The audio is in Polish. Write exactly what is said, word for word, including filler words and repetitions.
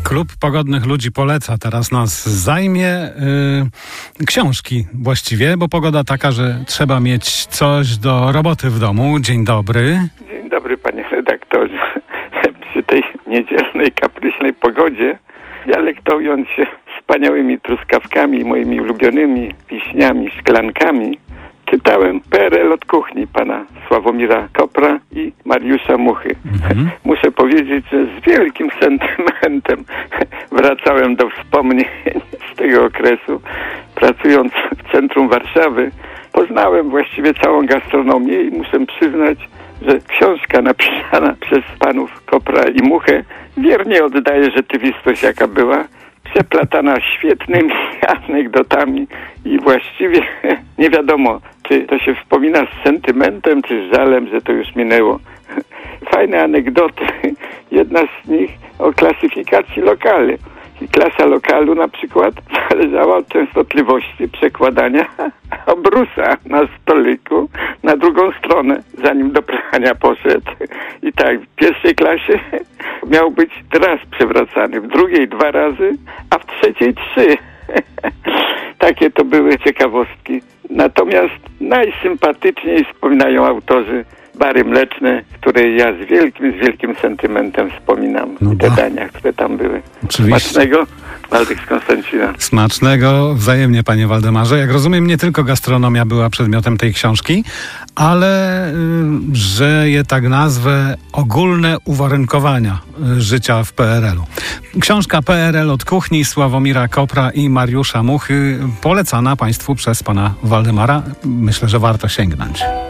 Klub Pogodnych Ludzi poleca, teraz nas zajmie yy, książki właściwie, bo pogoda taka, że trzeba mieć coś do roboty w domu. Dzień dobry. Dzień dobry, panie redaktorze. Przy tej niedzielnej, kapryśnej pogodzie, dialektując się wspaniałymi truskawkami, moimi ulubionymi wiśniami, szklankami, czytałem P R L od kuchni pana Sławomira Kopra i Mariusza Muchy. Mhm. Muszę powiedzieć, że z wielkim sentymentem wracałem do wspomnień z tego okresu. Pracując w centrum Warszawy, poznałem właściwie całą gastronomię i muszę przyznać, że książka napisana przez panów Kopra i Muchę wiernie oddaje rzeczywistość, jaka była, przeplatana świetnymi anegdotami i właściwie nie wiadomo, czy to się wspomina z sentymentem, czy z żalem, że to już minęło. Fajne anegdoty. Jedna z nich o klasyfikacji lokali. I klasa lokalu na przykład zależała od częstotliwości przekładania obrusa na stoliku na drugą stronę, zanim do prania poszedł. I tak, w pierwszej klasie miał być raz przewracany, w drugiej dwa razy, a w trzeciej trzy. Takie to były ciekawostki. Natomiast najsympatyczniej wspominają autorzy bary mleczne, które ja z wielkim, z wielkim sentymentem wspominam. No te dania, które tam były. Oczywiście. Smacznego, Waldek z Konstancina. Smacznego, wzajemnie, panie Waldemarze. Jak rozumiem, nie tylko gastronomia była przedmiotem tej książki, ale, y, że je tak nazwę, ogólne uwarunkowania y, życia w P R L u. Książka P R L od kuchni Sławomira Kopra i Mariusza Muchy, polecana państwu przez pana Waldemara. Myślę, że warto sięgnąć.